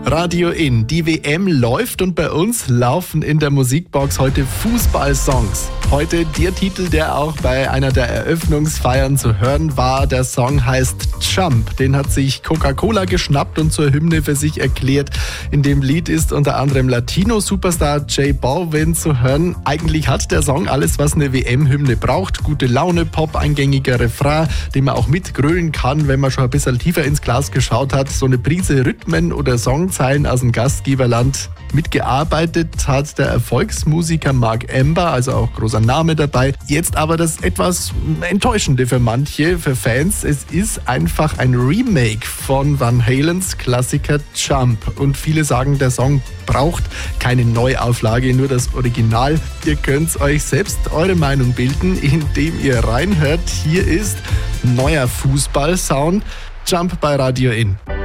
Radio In, die WM läuft und bei uns laufen in der Musikbox heute Fußballsongs. Heute der Titel, der auch bei einer der Eröffnungsfeiern zu hören war. Der Song heißt Jump. Den hat sich Coca-Cola geschnappt und zur Hymne für sich erklärt. In dem Lied ist unter anderem Latino-Superstar J Balvin zu hören. Eigentlich hat der Song alles, was eine WM-Hymne braucht. Gute Laune, Pop, eingängiger Refrain, den man auch mitgrölen kann, wenn man schon ein bisschen tiefer ins Glas geschaut hat. So eine Prise Rhythmen oder Songzeilen aus dem Gastgeberland. Mitgearbeitet hat der Erfolgsmusiker Mark Ember, also auch großer Name dabei. Jetzt aber das etwas Enttäuschende für manche, für Fans. Es ist einfach ein Remake von Van Halens Klassiker Jump. Und viele sagen, der Song braucht keine Neuauflage, nur das Original. Ihr könnt euch selbst eure Meinung bilden, indem ihr reinhört. Hier ist neuer Fußballsound. Jump bei Radio In.